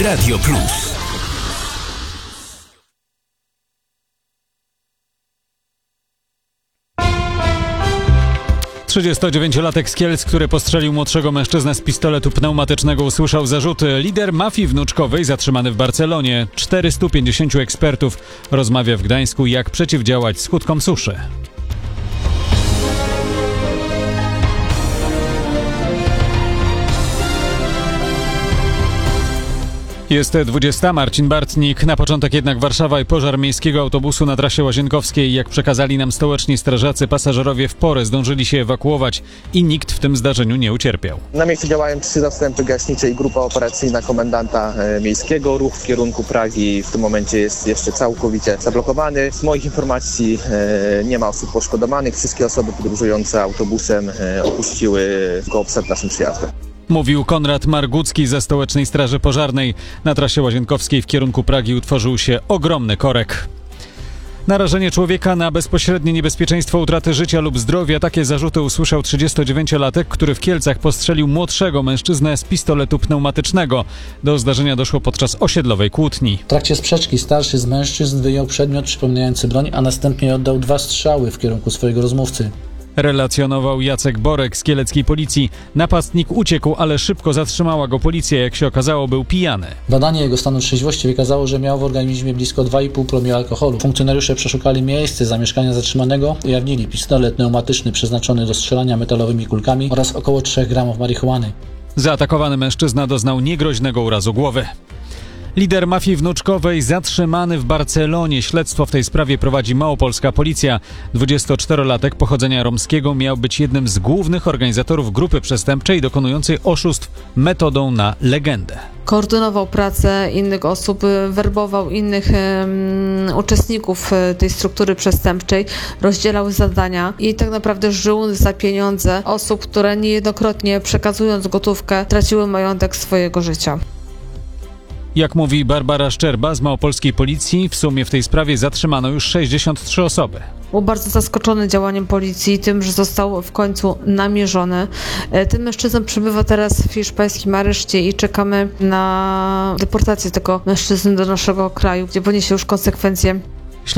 Radio Plus. 39-latek z Kielc, który postrzelił młodszego mężczyznę z pistoletu pneumatycznego, usłyszał zarzuty. Lider mafii wnuczkowej zatrzymany w Barcelonie. 450 ekspertów rozmawia w Gdańsku, jak przeciwdziałać skutkom suszy. Jest 20. Marcin Bartnik. Na początek jednak Warszawa i pożar miejskiego autobusu na trasie Łazienkowskiej. Jak przekazali nam stołeczni strażacy, pasażerowie w porę zdążyli się ewakuować i nikt w tym zdarzeniu nie ucierpiał. Na miejscu działają 3 zastępy gaśnicze i grupa operacyjna komendanta miejskiego. Ruch w kierunku Pragi w tym momencie jest jeszcze całkowicie zablokowany. Z moich informacji nie ma osób poszkodowanych. Wszystkie osoby podróżujące autobusem opuściły go przed naszym przyjazdem. Mówił Konrad Margucki ze Stołecznej Straży Pożarnej. Na trasie Łazienkowskiej w kierunku Pragi utworzył się ogromny korek. Narażenie człowieka na bezpośrednie niebezpieczeństwo utraty życia lub zdrowia. Takie zarzuty usłyszał 39-latek, który w Kielcach postrzelił młodszego mężczyznę z pistoletu pneumatycznego. Do zdarzenia doszło podczas osiedlowej kłótni. W trakcie sprzeczki starszy z mężczyzn wyjął przedmiot przypominający broń, a następnie oddał 2 strzały w kierunku swojego rozmówcy. Relacjonował Jacek Borek z kieleckiej policji. Napastnik uciekł, ale szybko zatrzymała go policja. Jak się okazało, był pijany. Badanie jego stanu trzeźwości wykazało, że miał w organizmie blisko 2,5 promila alkoholu. Funkcjonariusze przeszukali miejsce zamieszkania zatrzymanego, ujawnili pistolet pneumatyczny przeznaczony do strzelania metalowymi kulkami oraz około 3 gramów marihuany. Zaatakowany mężczyzna doznał niegroźnego urazu głowy. Lider mafii wnuczkowej zatrzymany w Barcelonie. Śledztwo w tej sprawie prowadzi małopolska policja. 24-latek pochodzenia romskiego miał być jednym z głównych organizatorów grupy przestępczej dokonującej oszustw metodą na legendę. Koordynował pracę innych osób, werbował innych uczestników tej struktury przestępczej, rozdzielał zadania i tak naprawdę żył za pieniądze osób, które niejednokrotnie przekazując gotówkę traciły majątek swojego życia. Jak mówi Barbara Szczerba z małopolskiej policji, w sumie w tej sprawie zatrzymano już 63 osoby. Był bardzo zaskoczony działaniem policji i tym, że został w końcu namierzony. Ten mężczyzna przebywa teraz w hiszpańskim areszcie i czekamy na deportację tego mężczyzny do naszego kraju, gdzie poniesie już konsekwencje